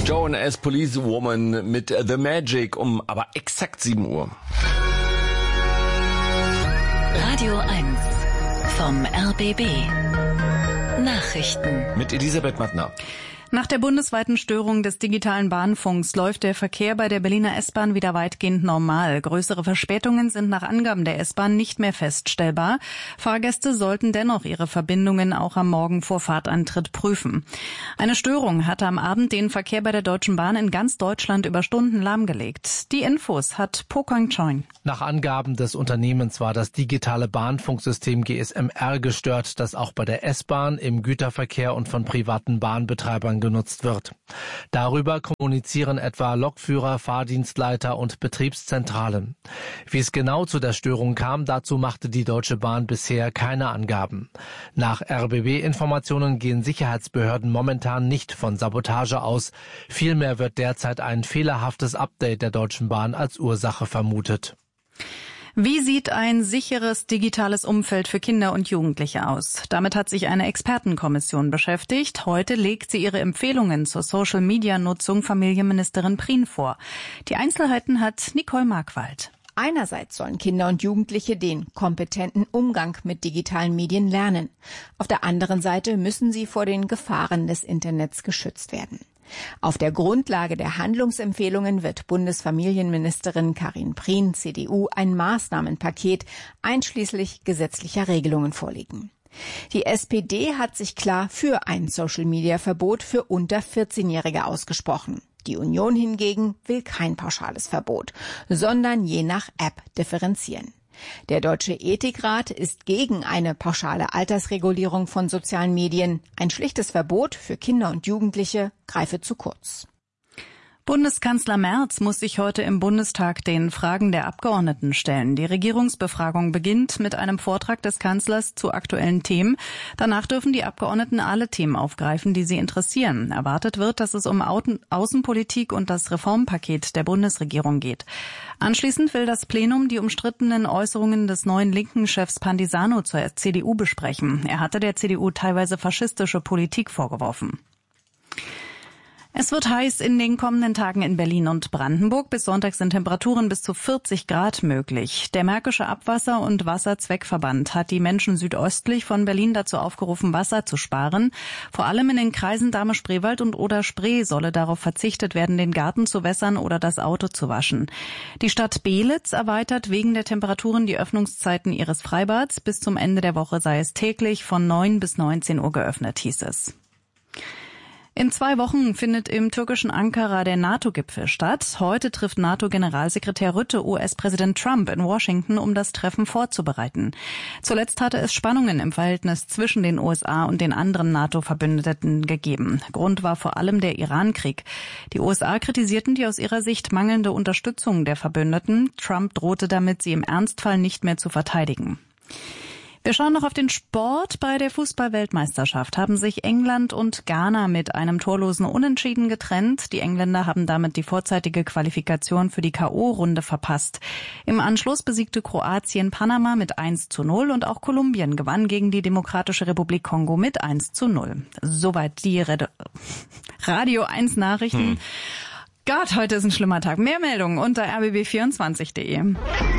Joan as Policewoman mit The Magic um aber exakt 7 Uhr. Radio 1 vom RBB. Nachrichten. Mit Elisabeth Mattner. Nach der bundesweiten Störung des digitalen Bahnfunks läuft der Verkehr bei der Berliner S-Bahn wieder weitgehend normal. Größere Verspätungen sind nach Angaben der S-Bahn nicht mehr feststellbar. Fahrgäste sollten dennoch ihre Verbindungen auch am Morgen vor Fahrtantritt prüfen. Eine Störung hatte am Abend den Verkehr bei der Deutschen Bahn in ganz Deutschland über Stunden lahmgelegt. Die Infos hat Po Kang-Choin. Nach Angaben des Unternehmens war das digitale Bahnfunksystem GSM-R gestört, das auch bei der S-Bahn, im Güterverkehr und von privaten Bahnbetreibern genutzt wird. Darüber kommunizieren etwa Lokführer, Fahrdienstleiter und Betriebszentralen. Wie es genau zu der Störung kam, dazu machte die Deutsche Bahn bisher keine Angaben. Nach RBB-Informationen gehen Sicherheitsbehörden momentan nicht von Sabotage aus. Vielmehr wird derzeit ein fehlerhaftes Update der Deutschen Bahn als Ursache vermutet. Wie sieht ein sicheres digitales Umfeld für Kinder und Jugendliche aus? Damit hat sich eine Expertenkommission beschäftigt. Heute legt sie ihre Empfehlungen zur Social-Media-Nutzung Familienministerin Prien vor. Die Einzelheiten hat Nicole Markwald. Einerseits sollen Kinder und Jugendliche den kompetenten Umgang mit digitalen Medien lernen. Auf der anderen Seite müssen sie vor den Gefahren des Internets geschützt werden. Auf der Grundlage der Handlungsempfehlungen wird Bundesfamilienministerin Karine Prien, CDU, ein Maßnahmenpaket einschließlich gesetzlicher Regelungen vorlegen. Die SPD hat sich klar für ein Social-Media-Verbot für unter 14-Jährige ausgesprochen. Die Union hingegen will kein pauschales Verbot, sondern je nach App differenzieren. Der Deutsche Ethikrat ist gegen eine pauschale Altersregulierung von sozialen Medien. Ein schlichtes Verbot für Kinder und Jugendliche greife zu kurz. Bundeskanzler Merz muss sich heute im Bundestag den Fragen der Abgeordneten stellen. Die Regierungsbefragung beginnt mit einem Vortrag des Kanzlers zu aktuellen Themen. Danach dürfen die Abgeordneten alle Themen aufgreifen, die sie interessieren. Erwartet wird, dass es um Außenpolitik und das Reformpaket der Bundesregierung geht. Anschließend will das Plenum die umstrittenen Äußerungen des neuen linken Chefs Pandisano zur CDU besprechen. Er hatte der CDU teilweise faschistische Politik vorgeworfen. Es wird heiß in den kommenden Tagen in Berlin und Brandenburg. Bis Sonntag sind Temperaturen bis zu 40 Grad möglich. Der Märkische Abwasser- und Wasserzweckverband hat die Menschen südöstlich von Berlin dazu aufgerufen, Wasser zu sparen. Vor allem in den Kreisen Dahme-Spreewald und Oder-Spree solle darauf verzichtet werden, den Garten zu wässern oder das Auto zu waschen. Die Stadt Belitz erweitert wegen der Temperaturen die Öffnungszeiten ihres Freibads. Bis zum Ende der Woche sei es täglich von 9 bis 19 Uhr geöffnet, hieß es. In 2 Wochen findet im türkischen Ankara der NATO-Gipfel statt. Heute trifft NATO-Generalsekretär Rutte US-Präsident Trump in Washington, um das Treffen vorzubereiten. Zuletzt hatte es Spannungen im Verhältnis zwischen den USA und den anderen NATO-Verbündeten gegeben. Grund war vor allem der Iran-Krieg. Die USA kritisierten die aus ihrer Sicht mangelnde Unterstützung der Verbündeten. Trump drohte damit, sie im Ernstfall nicht mehr zu verteidigen. Wir schauen noch auf den Sport. Bei der Fußball-Weltmeisterschaft haben sich England und Ghana mit einem torlosen Unentschieden getrennt. Die Engländer haben damit die vorzeitige Qualifikation für die K.O.-Runde verpasst. Im Anschluss besiegte Kroatien Panama mit 1:0 und auch Kolumbien gewann gegen die Demokratische Republik Kongo mit 1:0. Soweit die Radio 1 Nachrichten. Gott, heute ist ein schlimmer Tag. Mehr Meldungen unter rbb24.de.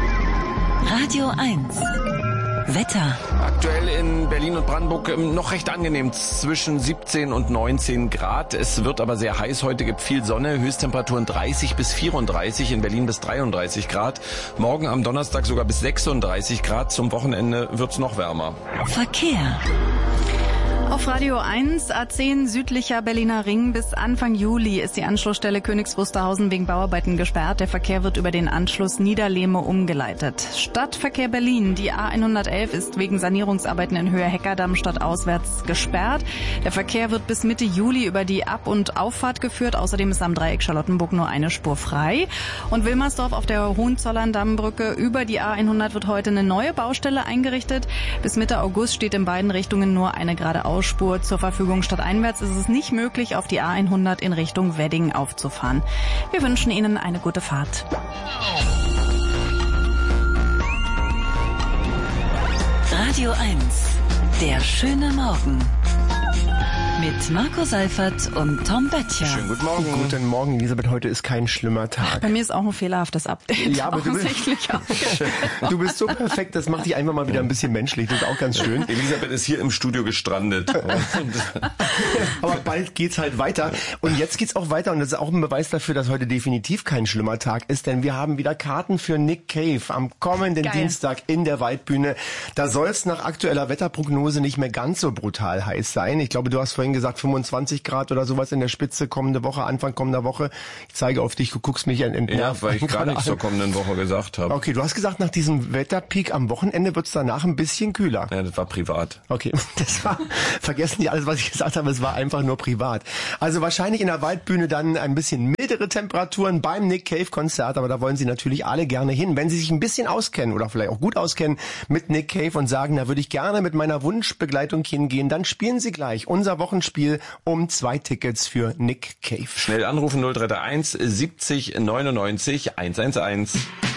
Radio 1 Wetter. Aktuell in Berlin und Brandenburg noch recht angenehm, zwischen 17 und 19 Grad. Es wird aber sehr heiß. Heute gibt viel Sonne, Höchsttemperaturen 30 bis 34, in Berlin bis 33 Grad. Morgen am Donnerstag sogar bis 36 Grad. Zum Wochenende wird's noch wärmer. Verkehr. Auf Radio 1, A10 südlicher Berliner Ring. Bis Anfang Juli ist die Anschlussstelle Königs Wusterhausen wegen Bauarbeiten gesperrt. Der Verkehr wird über den Anschluss Niederlehme umgeleitet. Stadtverkehr Berlin. Die A111 ist wegen Sanierungsarbeiten in Höhe Heckerdamm stadtauswärts gesperrt. Der Verkehr wird bis Mitte Juli über die Ab- und Auffahrt geführt. Außerdem ist am Dreieck Charlottenburg nur eine Spur frei. Und Wilmersdorf auf der Hohenzollern-Dammbrücke über die A100 wird heute eine neue Baustelle eingerichtet. Bis Mitte August steht in beiden Richtungen nur eine geradeaus Spur zur Verfügung. Stadteinwärts ist es nicht möglich, auf die A100 in Richtung Wedding aufzufahren. Wir wünschen Ihnen eine gute Fahrt. Radio 1, der schöne Morgen. Mit Marco Seifert und Tom Böttcher. Schönen guten Morgen. Guten Morgen, Elisabeth. Heute ist kein schlimmer Tag. Bei mir ist auch ein fehlerhaftes Update. Ja, aber du bist so perfekt, das macht dich einfach mal wieder ein bisschen menschlich. Das ist auch ganz schön. Elisabeth ist hier im Studio gestrandet. Aber bald geht's halt weiter. Und jetzt geht's auch weiter. Und das ist auch ein Beweis dafür, dass heute definitiv kein schlimmer Tag ist. Denn wir haben wieder Karten für Nick Cave am kommenden Dienstag in der Waldbühne. Da soll es nach aktueller Wetterprognose nicht mehr ganz so brutal heiß sein. Ich glaube, du hast vorhin gesagt 25 Grad oder sowas in der Spitze kommende Woche, Anfang kommender Woche. Ich zeige auf dich, du guckst mich an. Ja, weil ich gerade nicht zur kommenden Woche gesagt habe. Okay, du hast gesagt, nach diesem Wetterpeak am Wochenende wird's danach ein bisschen kühler. Ja, das war privat. Okay, vergessen die alles, was ich gesagt habe, es war einfach nur privat. Also wahrscheinlich in der Waldbühne dann ein bisschen mildere Temperaturen beim Nick Cave Konzert, aber da wollen Sie natürlich alle gerne hin. Wenn Sie sich ein bisschen auskennen oder vielleicht auch gut auskennen mit Nick Cave und sagen, da würde ich gerne mit meiner Wunschbegleitung hingehen, dann spielen Sie gleich unser Wochenspiel um 2 Tickets für Nick Cave. Schnell anrufen 0331 70 99 111.